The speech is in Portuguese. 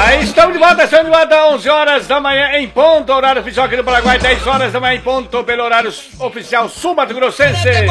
Aí estamos de volta, 11 horas da manhã em ponto, horário oficial aqui do Paraguai, 10 horas da manhã em ponto, pelo horário oficial sul-mato-grossense.